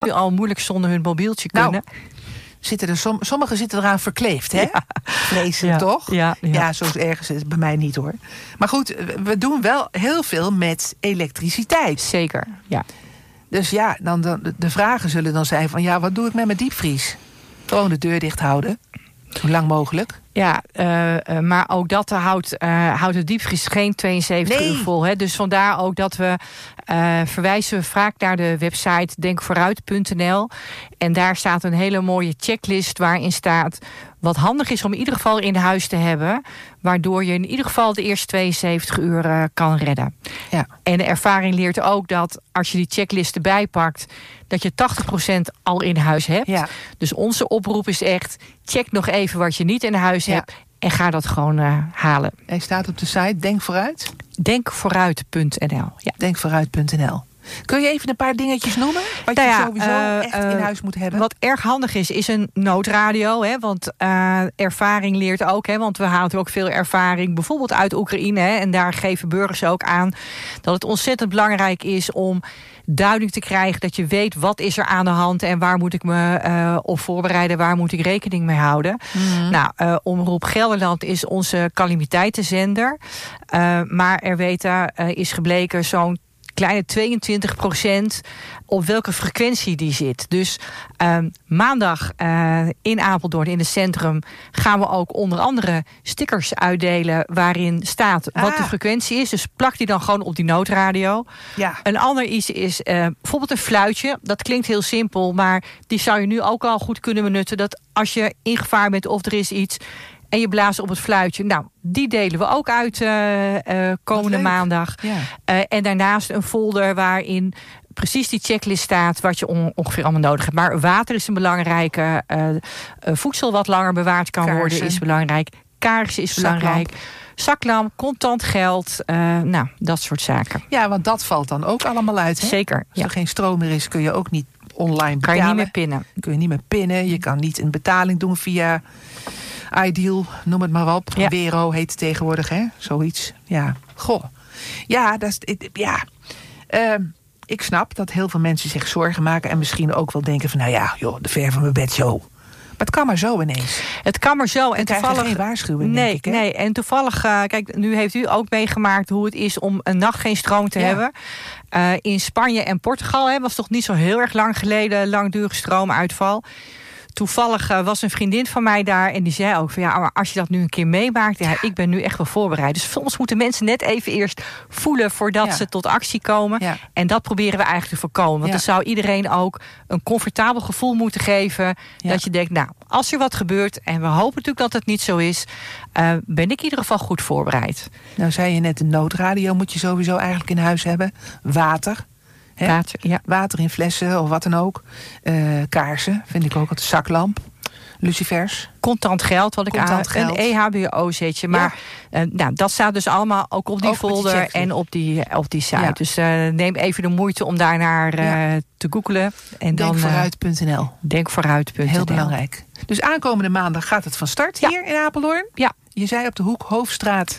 nu al moeilijk zonder hun mobieltje kunnen. Sommigen zitten eraan verkleefd, hè? Ja. Vreselijk, toch? Ja. Zo ergens is het bij mij niet, hoor. Maar goed, we doen wel heel veel met elektriciteit. Zeker, ja. Dus ja, dan de vragen zullen dan zijn van... ja, wat doe ik met mijn diepvries? Gewoon de deur dicht houden. Zo lang mogelijk. Ja, maar ook dat houdt de diepvries geen 72 uur vol. Hè? Dus vandaar ook dat we verwijzen vaak naar de website denkvooruit.nl. En daar staat een hele mooie checklist waarin staat... wat handig is om in ieder geval in huis te hebben... waardoor je in ieder geval de eerste 72 uur kan redden. Ja. En de ervaring leert ook dat als je die checklist erbij pakt... dat je 80% al in huis hebt. Ja. Dus onze oproep is echt... check nog even wat je niet in huis hebt... en ga dat gewoon halen. Hij staat op de site Denk Vooruit? Denkvooruit.nl. Ja. Denkvooruit.nl. Kun je even een paar dingetjes noemen? Wat je sowieso echt in huis moet hebben? Wat erg handig is een noodradio. Hè, want ervaring leert ook. Hè, want we halen ook veel ervaring bijvoorbeeld uit Oekraïne. Hè, en daar geven burgers ook aan dat het ontzettend belangrijk is om duidelijk te krijgen dat je weet wat is er aan de hand en waar moet ik me op voorbereiden, waar moet ik rekening mee houden. Nou, Omroep Gelderland is onze calamiteitenzender. Maar is gebleken zo'n kleine 22% op welke frequentie die zit. Dus maandag in Apeldoorn in het centrum gaan we ook onder andere stickers uitdelen waarin staat wat de frequentie is. Dus plak die dan gewoon op die noodradio. Ja. Een ander iets is bijvoorbeeld een fluitje. Dat klinkt heel simpel, maar die zou je nu ook al goed kunnen benutten. Dat als je in gevaar bent of er is iets en je blaast op het fluitje. Nou, die delen we ook uit komende maandag. Ja. En daarnaast een folder waarin precies die checklist staat wat je ongeveer allemaal nodig hebt. Maar water is een belangrijke. Voedsel wat langer bewaard kan worden is belangrijk. Kaarsen is belangrijk. Zaklamp, contant geld. Dat soort zaken. Ja, want dat valt dan ook allemaal uit. Hè? Zeker. Als er geen stroom meer is, kun je ook niet online betalen. Kan je niet meer pinnen. Kun je niet meer pinnen. Je kan niet een betaling doen via Ideal, noem het maar op. Ja. Wero heet het tegenwoordig, hè? Zoiets. Ja. Goh. Ja, ik snap dat heel veel mensen zich zorgen maken en misschien ook wel denken van, nou ja, joh, de ver van mijn bed, joh. Maar het kan maar zo ineens. Het kan maar zo. En toevallig geen waarschuwing, denk ik, hè? Nee, en toevallig, kijk, nu heeft u ook meegemaakt hoe het is om een nacht geen stroom te hebben. In Spanje en Portugal was toch niet zo heel erg lang geleden langdurige stroomuitval. Toevallig was een vriendin van mij daar en die zei ook van maar als je dat nu een keer meemaakt, ik ben nu echt wel voorbereid. Dus soms moeten mensen net even eerst voelen voordat ze tot actie komen. Ja. En dat proberen we eigenlijk te voorkomen. Want dan zou iedereen ook een comfortabel gevoel moeten geven. Ja. Dat je denkt, nou, als er wat gebeurt, en we hopen natuurlijk dat het niet zo is, ben ik in ieder geval goed voorbereid. Nou zei je net, een noodradio moet je sowieso eigenlijk in huis hebben. Water. Water in flessen of wat dan ook. Kaarsen, vind ik ook. Een zaklamp. Lucifers. Contant geld, wat ik aan. Een EHBO-zetje. Maar dat staat dus allemaal ook op die ook folder en op die site. Ja. Dus neem even de moeite om daarnaar te googlen. Denkvooruit.nl. Denkvooruit.nl. Heel belangrijk. Dus aankomende maandag gaat het van start hier in Apeldoorn. Ja. Je zei op de hoek Hoofdstraat.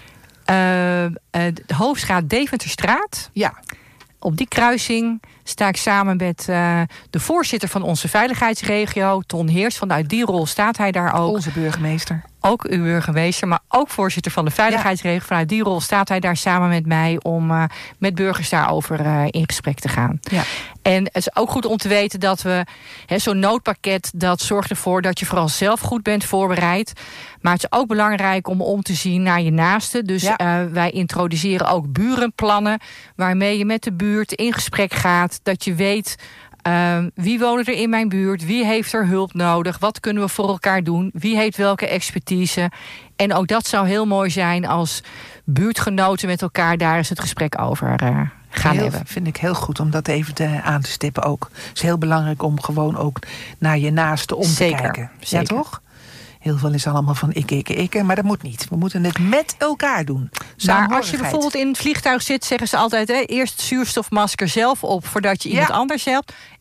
De Hoofdstraat Deventerstraat. Ja. Op die kruising sta ik samen met de voorzitter van onze veiligheidsregio, Ton Heers. Vanuit die rol staat hij daar ook. Onze burgemeester. Ook uw burgemeester, maar ook voorzitter van de veiligheidsregio. Vanuit die rol staat hij daar samen met mij om met burgers daarover in gesprek te gaan. Ja. En het is ook goed om te weten dat we zo'n noodpakket, dat zorgt ervoor dat je vooral zelf goed bent voorbereid. Maar het is ook belangrijk om te zien naar je naasten. Dus wij introduceren ook burenplannen, waarmee je met de buurt in gesprek gaat. Dat je weet, wie wonen er in mijn buurt? Wie heeft er hulp nodig? Wat kunnen we voor elkaar doen? Wie heeft welke expertise? En ook dat zou heel mooi zijn als buurtgenoten met elkaar daar eens het gesprek over gaan hebben. Vind ik heel goed om dat even aan te stippen ook. Het is heel belangrijk om gewoon ook naar je naasten om te kijken. Zeker. Ja, toch? Heel veel is allemaal van ik, maar dat moet niet. We moeten het met elkaar doen. Maar als je bijvoorbeeld in het vliegtuig zit, zeggen ze altijd, eerst het zuurstofmasker zelf op voordat je iemand anders helpt.